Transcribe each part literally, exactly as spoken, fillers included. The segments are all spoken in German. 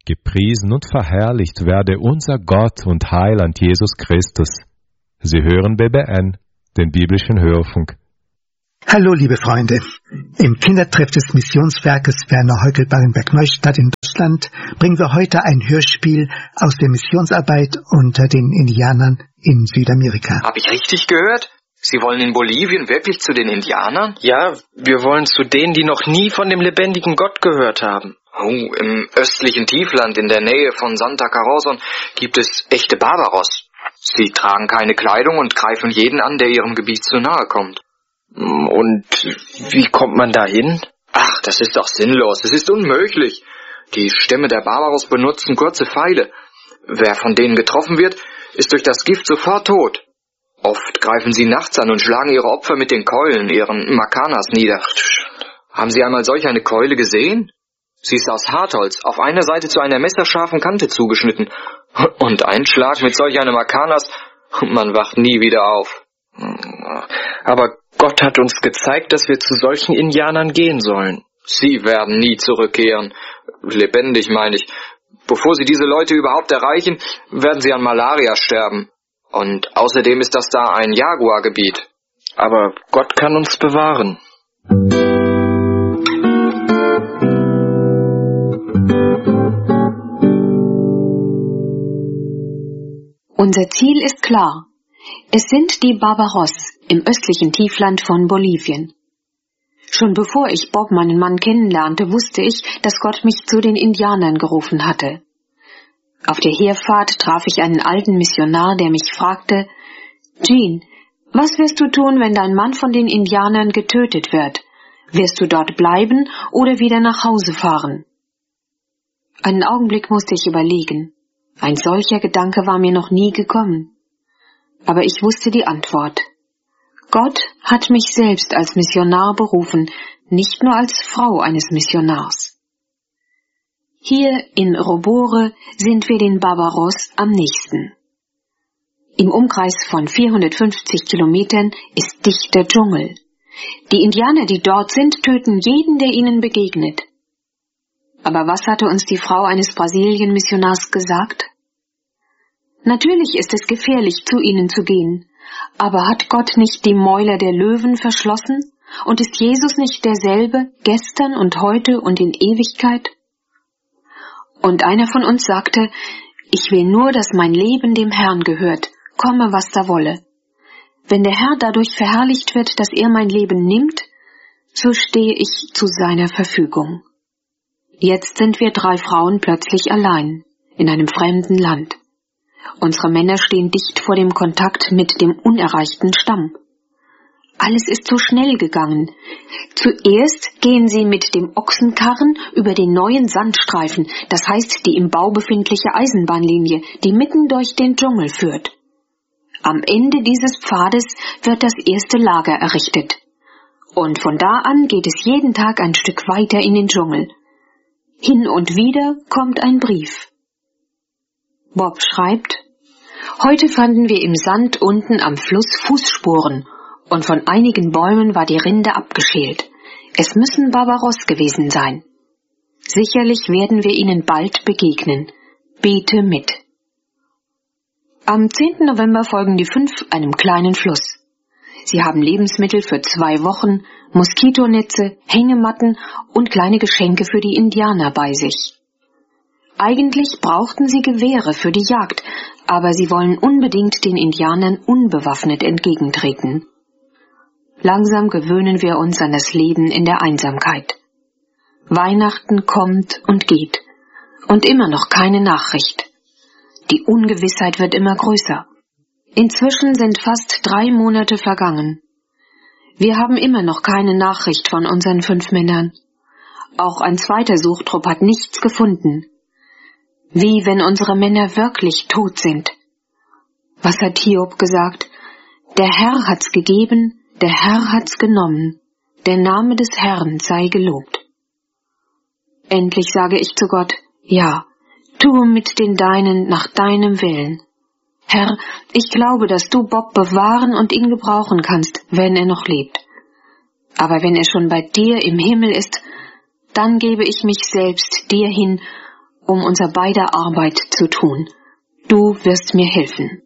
Gepriesen und verherrlicht werde unser Gott und Heiland Jesus Christus. Sie hören B B N, den biblischen Hörfunk. Hallo liebe Freunde, im Kindertreff des Missionswerkes Werner Heukel-Barenberg-Neustadt in Deutschland bringen wir heute ein Hörspiel aus der Missionsarbeit unter den Indianern in Südamerika. Habe ich richtig gehört? Sie wollen in Bolivien wirklich zu den Indianern? Ja, wir wollen zu denen, die noch nie von dem lebendigen Gott gehört haben. Oh, im östlichen Tiefland in der Nähe von Santa Corazon gibt es echte Barbaros. Sie tragen keine Kleidung und greifen jeden an, der ihrem Gebiet zu nahe kommt. Und wie kommt man da hin? Ach, das ist doch sinnlos. Es ist unmöglich. Die Stämme der Barbaros benutzen kurze Pfeile. Wer von denen getroffen wird, ist durch das Gift sofort tot. Oft greifen sie nachts an und schlagen ihre Opfer mit den Keulen, ihren Macanas, nieder. Haben Sie einmal solch eine Keule gesehen? Sie ist aus Hartholz, auf einer Seite zu einer messerscharfen Kante zugeschnitten. Und ein Schlag mit solch einem Macanas, und man wacht nie wieder auf. Aber Gott hat uns gezeigt, dass wir zu solchen Indianern gehen sollen. Sie werden nie zurückkehren. Lebendig, meine ich. Bevor Sie diese Leute überhaupt erreichen, werden sie an Malaria sterben. Und außerdem ist das da ein Jaguargebiet. Aber Gott kann uns bewahren. Unser Ziel ist klar. Es sind die Barbaros im östlichen Tiefland von Bolivien. Schon bevor ich Bob, meinen Mann, kennenlernte, wusste ich, dass Gott mich zu den Indianern gerufen hatte. Auf der Herfahrt traf ich einen alten Missionar, der mich fragte, »Jean, was wirst du tun, wenn dein Mann von den Indianern getötet wird? Wirst du dort bleiben oder wieder nach Hause fahren?« Einen Augenblick musste ich überlegen. Ein solcher Gedanke war mir noch nie gekommen. Aber ich wusste die Antwort. Gott hat mich selbst als Missionar berufen, nicht nur als Frau eines Missionars. Hier in Robore sind wir den Barbaros am nächsten. Im Umkreis von vierhundertfünfzig Kilometern ist dichter Dschungel. Die Indianer, die dort sind, töten jeden, der ihnen begegnet. Aber was hatte uns die Frau eines Brasilien-Missionars gesagt? Natürlich ist es gefährlich, zu ihnen zu gehen. Aber hat Gott nicht die Mäuler der Löwen verschlossen? Und ist Jesus nicht derselbe, gestern und heute und in Ewigkeit? Und einer von uns sagte, ich will nur, dass mein Leben dem Herrn gehört, komme, was da wolle. Wenn der Herr dadurch verherrlicht wird, dass er mein Leben nimmt, so stehe ich zu seiner Verfügung. Jetzt sind wir drei Frauen plötzlich allein, in einem fremden Land. Unsere Männer stehen dicht vor dem Kontakt mit dem unerreichten Stamm. Alles ist so schnell gegangen. Zuerst gehen sie mit dem Ochsenkarren über den neuen Sandstreifen, das heißt die im Bau befindliche Eisenbahnlinie, die mitten durch den Dschungel führt. Am Ende dieses Pfades wird das erste Lager errichtet. Und von da an geht es jeden Tag ein Stück weiter in den Dschungel. Hin und wieder kommt ein Brief. Bob schreibt, heute fanden wir im Sand unten am Fluss Fußspuren und von einigen Bäumen war die Rinde abgeschält. Es müssen Barbaros gewesen sein. Sicherlich werden wir ihnen bald begegnen. Bete mit. Am zehnten November folgen die fünf einem kleinen Fluss. Sie haben Lebensmittel für zwei Wochen, Moskitonetze, Hängematten und kleine Geschenke für die Indianer bei sich. Eigentlich brauchten sie Gewehre für die Jagd, aber sie wollen unbedingt den Indianern unbewaffnet entgegentreten. Langsam gewöhnen wir uns an das Leben in der Einsamkeit. Weihnachten kommt und geht, und immer noch keine Nachricht. Die Ungewissheit wird immer größer. Inzwischen sind fast drei Monate vergangen. Wir haben immer noch keine Nachricht von unseren fünf Männern. Auch ein zweiter Suchtrupp hat nichts gefunden. Wie wenn unsere Männer wirklich tot sind. Was hat Hiob gesagt? Der Herr hat's gegeben, der Herr hat's genommen. Der Name des Herrn sei gelobt. Endlich sage ich zu Gott, ja, tue mit den Deinen nach deinem Willen. Herr, ich glaube, dass du Bob bewahren und ihn gebrauchen kannst, wenn er noch lebt. Aber wenn er schon bei dir im Himmel ist, dann gebe ich mich selbst dir hin um unser beider Arbeit zu tun. Du wirst mir helfen.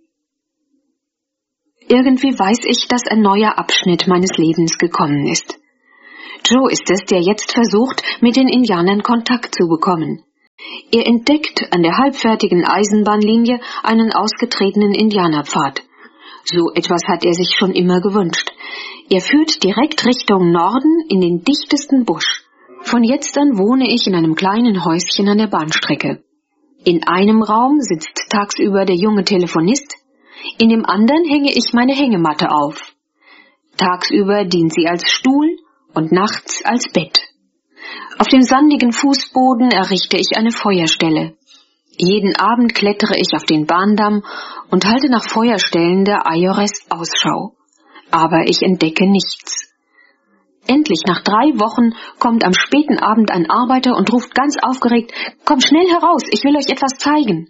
Irgendwie weiß ich, dass ein neuer Abschnitt meines Lebens gekommen ist. Joe ist es, der jetzt versucht, mit den Indianern Kontakt zu bekommen. Er entdeckt an der halbfertigen Eisenbahnlinie einen ausgetretenen Indianerpfad. So etwas hat er sich schon immer gewünscht. Er führt direkt Richtung Norden in den dichtesten Busch. Von jetzt an wohne ich in einem kleinen Häuschen an der Bahnstrecke. In einem Raum sitzt tagsüber der junge Telefonist, in dem anderen hänge ich meine Hängematte auf. Tagsüber dient sie als Stuhl und nachts als Bett. Auf dem sandigen Fußboden errichte ich eine Feuerstelle. Jeden Abend klettere ich auf den Bahndamm und halte nach Feuerstellen der I R S Ausschau. Aber ich entdecke nichts. Endlich nach drei Wochen kommt am späten Abend ein Arbeiter und ruft ganz aufgeregt, »Komm schnell heraus, ich will euch etwas zeigen.«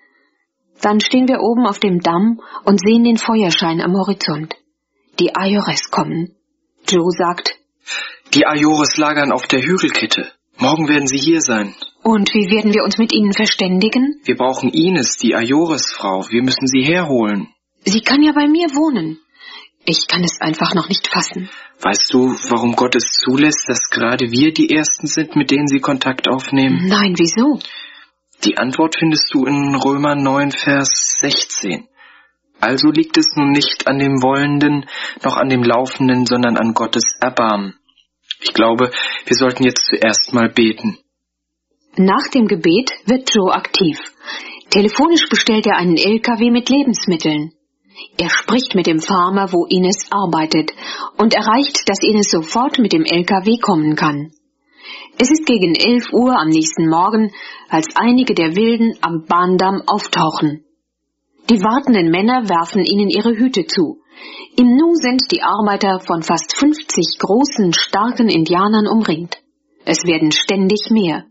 Dann stehen wir oben auf dem Damm und sehen den Feuerschein am Horizont. Die I R S kommen. Joe sagt, »Die Ajores lagern auf der Hügelkette. Morgen werden sie hier sein.« »Und wie werden wir uns mit ihnen verständigen?« »Wir brauchen Ines, die Ajores-Frau. Wir müssen sie herholen.« »Sie kann ja bei mir wohnen.« Ich kann es einfach noch nicht fassen. Weißt du, warum Gott es zulässt, dass gerade wir die Ersten sind, mit denen sie Kontakt aufnehmen? Nein, wieso? Die Antwort findest du in Römer neun, Vers sechzehn. Also liegt es nun nicht an dem Wollenden, noch an dem Laufenden, sondern an Gottes Erbarmen. Ich glaube, wir sollten jetzt zuerst mal beten. Nach dem Gebet wird Joe aktiv. Telefonisch bestellt er einen L K W mit Lebensmitteln. Er spricht mit dem Farmer, wo Ines arbeitet, und erreicht, dass Ines sofort mit dem L K W kommen kann. Es ist gegen elf Uhr am nächsten Morgen, als einige der Wilden am Bahndamm auftauchen. Die wartenden Männer werfen ihnen ihre Hüte zu. Im Nu sind die Arbeiter von fast fünfzig großen, starken Indianern umringt. Es werden ständig mehr.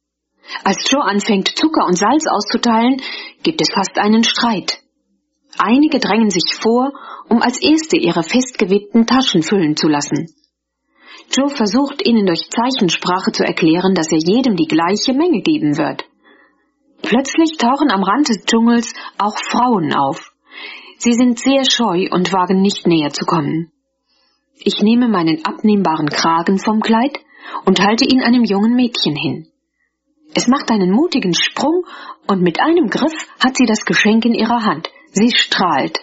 Als Joe anfängt, Zucker und Salz auszuteilen, gibt es fast einen Streit. Einige drängen sich vor, um als Erste ihre festgewebten Taschen füllen zu lassen. Joe versucht ihnen durch Zeichensprache zu erklären, dass er jedem die gleiche Menge geben wird. Plötzlich tauchen am Rand des Dschungels auch Frauen auf. Sie sind sehr scheu und wagen nicht näher zu kommen. Ich nehme meinen abnehmbaren Kragen vom Kleid und halte ihn einem jungen Mädchen hin. Es macht einen mutigen Sprung und mit einem Griff hat sie das Geschenk in ihrer Hand. Sie strahlt.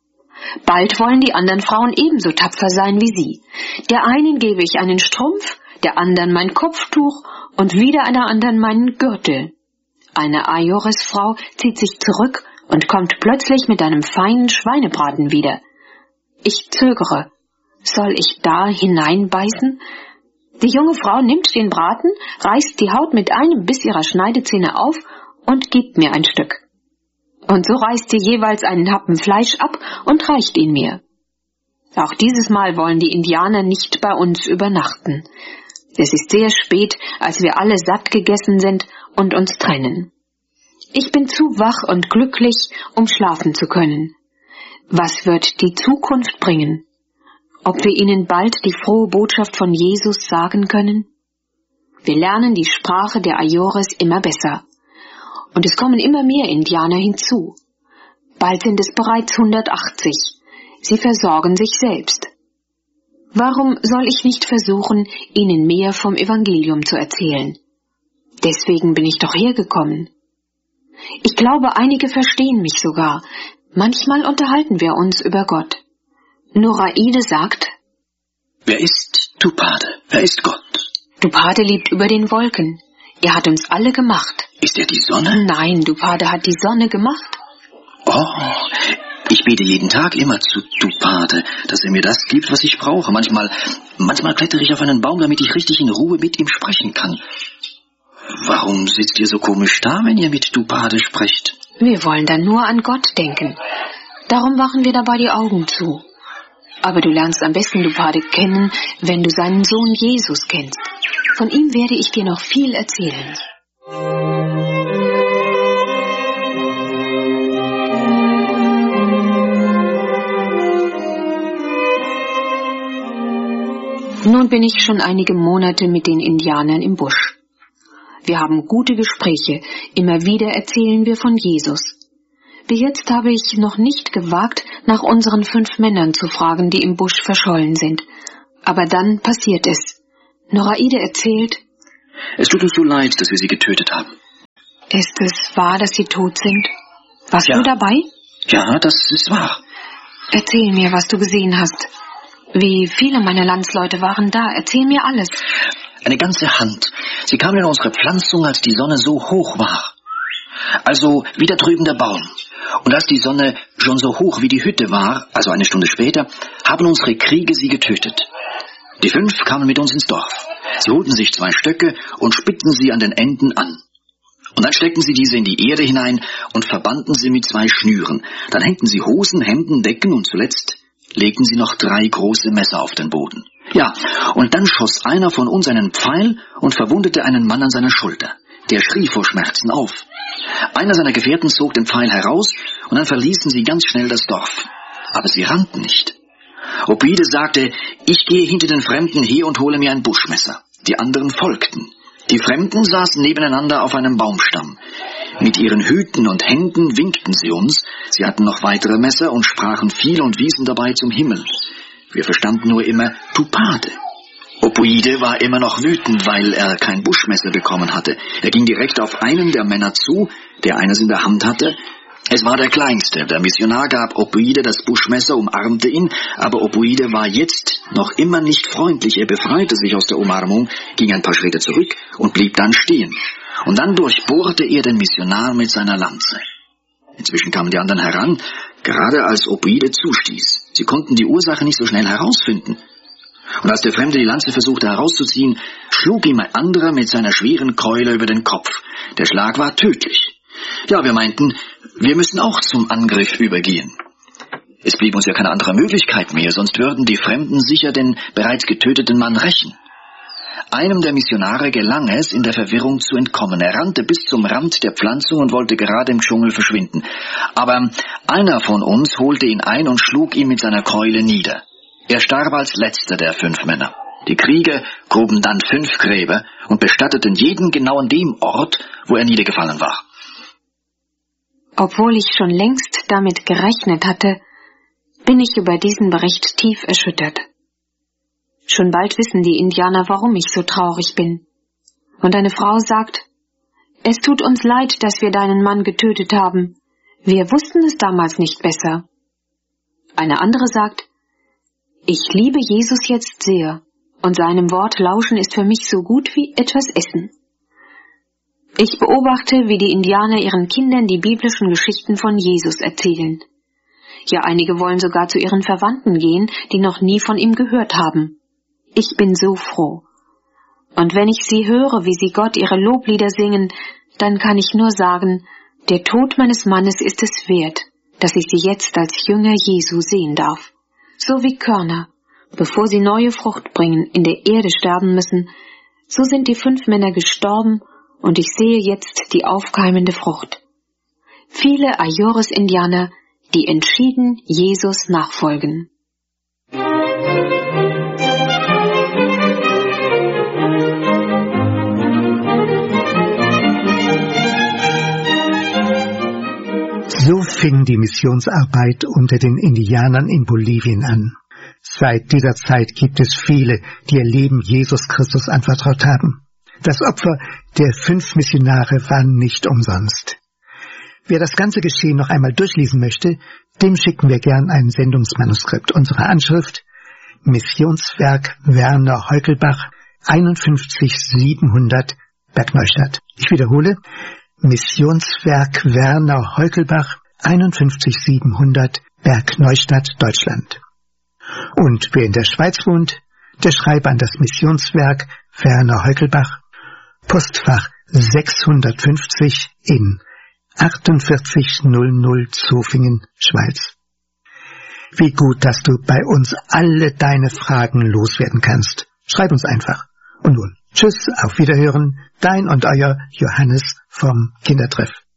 Bald wollen die anderen Frauen ebenso tapfer sein wie sie. Der einen gebe ich einen Strumpf, der anderen mein Kopftuch und wieder einer anderen meinen Gürtel. Eine Ajores-Frau zieht sich zurück und kommt plötzlich mit einem feinen Schweinebraten wieder. Ich zögere. Soll ich da hineinbeißen? Die junge Frau nimmt den Braten, reißt die Haut mit einem Biss ihrer Schneidezähne auf und gibt mir ein Stück. Und so reißt sie jeweils einen Happen Fleisch ab und reicht ihn mir. Auch dieses Mal wollen die Indianer nicht bei uns übernachten. Es ist sehr spät, als wir alle satt gegessen sind und uns trennen. Ich bin zu wach und glücklich, um schlafen zu können. Was wird die Zukunft bringen? Ob wir ihnen bald die frohe Botschaft von Jesus sagen können? Wir lernen die Sprache der Ajores immer besser. Und es kommen immer mehr Indianer hinzu. Bald sind es bereits hundertachtzig. Sie versorgen sich selbst. Warum soll ich nicht versuchen, ihnen mehr vom Evangelium zu erzählen? Deswegen bin ich doch hergekommen. Ich glaube, einige verstehen mich sogar. Manchmal unterhalten wir uns über Gott. Noraide sagt, »Wer ist Tupade? Wer ist Gott?« Tupade lebt über den Wolken. Er hat uns alle gemacht. Ist er die Sonne? Nein, Tupade hat die Sonne gemacht. Oh, ich bete jeden Tag immer zu Tupade, dass er mir das gibt, was ich brauche. Manchmal, manchmal klettere ich auf einen Baum, damit ich richtig in Ruhe mit ihm sprechen kann. Warum sitzt ihr so komisch da, wenn ihr mit Tupade sprecht? Wir wollen dann nur an Gott denken. Darum machen wir dabei die Augen zu. Aber du lernst am besten Tupade kennen, wenn du seinen Sohn Jesus kennst. Von ihm werde ich dir noch viel erzählen. Nun bin ich schon einige Monate mit den Indianern im Busch. Wir haben gute Gespräche. Immer wieder erzählen wir von Jesus. Bis jetzt habe ich noch nicht gewagt, nach unseren fünf Männern zu fragen, die im Busch verschollen sind. Aber dann passiert es. Noraide erzählt: Es tut uns so leid, dass wir sie getötet haben. Ist es wahr, dass sie tot sind? Warst Ja. du dabei? Ja, das ist wahr. Erzähl mir, was du gesehen hast. Wie viele meiner Landsleute waren da? Erzähl mir alles. Eine ganze Hand. Sie kamen in unsere Pflanzung, als die Sonne so hoch war. Also wie da drüben der Baum. Und als die Sonne schon so hoch wie die Hütte war, also eine Stunde später, haben unsere Kriege sie getötet. Die fünf kamen mit uns ins Dorf. Sie holten sich zwei Stöcke und spitzten sie an den Enden an. Und dann steckten sie diese in die Erde hinein und verbanden sie mit zwei Schnüren. Dann hängten sie Hosen, Hemden, Decken und zuletzt legten sie noch drei große Messer auf den Boden. Ja, und dann schoss einer von uns einen Pfeil und verwundete einen Mann an seiner Schulter. Der schrie vor Schmerzen auf. Einer seiner Gefährten zog den Pfeil heraus und dann verließen sie ganz schnell das Dorf. Aber sie rannten nicht. Opoide sagte: Ich gehe hinter den Fremden her und hole mir ein Buschmesser. Die anderen folgten. Die Fremden saßen nebeneinander auf einem Baumstamm. Mit ihren Hüten und Händen winkten sie uns. Sie hatten noch weitere Messer und sprachen viel und wiesen dabei zum Himmel. Wir verstanden nur immer Tupade. Opoide war immer noch wütend, weil er kein Buschmesser bekommen hatte. Er ging direkt auf einen der Männer zu, der eines in der Hand hatte. Es war der Kleinste. Der Missionar gab Opoide das Buschmesser, umarmte ihn, aber Opoide war jetzt noch immer nicht freundlich. Er befreite sich aus der Umarmung, ging ein paar Schritte zurück und blieb dann stehen. Und dann durchbohrte er den Missionar mit seiner Lanze. Inzwischen kamen die anderen heran, gerade als Opoide zustieß. Sie konnten die Ursache nicht so schnell herausfinden. Und als der Fremde die Lanze versuchte herauszuziehen, schlug ihm ein anderer mit seiner schweren Keule über den Kopf. Der Schlag war tödlich. Ja, wir meinten, wir müssen auch zum Angriff übergehen. Es blieb uns ja keine andere Möglichkeit mehr, sonst würden die Fremden sicher den bereits getöteten Mann rächen. Einem der Missionare gelang es, in der Verwirrung zu entkommen. Er rannte bis zum Rand der Pflanzung und wollte gerade im Dschungel verschwinden. Aber einer von uns holte ihn ein und schlug ihn mit seiner Keule nieder. Er starb als letzter der fünf Männer. Die Krieger gruben dann fünf Gräber und bestatteten jeden genau an dem Ort, wo er niedergefallen war. Obwohl ich schon längst damit gerechnet hatte, bin ich über diesen Bericht tief erschüttert. Schon bald wissen die Indianer, warum ich so traurig bin. Und eine Frau sagt: Es tut uns leid, dass wir deinen Mann getötet haben. Wir wussten es damals nicht besser. Eine andere sagt: Ich liebe Jesus jetzt sehr, und seinem Wort lauschen ist für mich so gut wie etwas essen. Ich beobachte, wie die Indianer ihren Kindern die biblischen Geschichten von Jesus erzählen. Ja, einige wollen sogar zu ihren Verwandten gehen, die noch nie von ihm gehört haben. Ich bin so froh. Und wenn ich sie höre, wie sie Gott ihre Loblieder singen, dann kann ich nur sagen, der Tod meines Mannes ist es wert, dass ich sie jetzt als Jünger Jesu sehen darf. So wie Körner, bevor sie neue Frucht bringen, in der Erde sterben müssen, so sind die fünf Männer gestorben und ich sehe jetzt die aufkeimende Frucht. Viele Ayorus-Indianer, die entschieden Jesus nachfolgen. So fing die Missionsarbeit unter den Indianern in Bolivien an. Seit dieser Zeit gibt es viele, die ihr Leben Jesus Christus anvertraut haben. Das Opfer der fünf Missionare war nicht umsonst. Wer das ganze Geschehen noch einmal durchlesen möchte, dem schicken wir gern ein Sendungsmanuskript. Unsere Anschrift: Missionswerk Werner Heukelbach, einundfünfzig siebenhundert Bergneustadt. Ich wiederhole: Missionswerk Werner Heukelbach, einundfünfzig siebenhundert Bergneustadt, Deutschland. Und wer in der Schweiz wohnt, der schreibe an das Missionswerk Werner Heukelbach, Postfach sechshundertfünfzig in achtundvierzig null null Zofingen, Schweiz. Wie gut, dass du bei uns alle deine Fragen loswerden kannst. Schreib uns einfach. Und nun, tschüss, auf Wiederhören, dein und euer Johannes vom Kindertreff.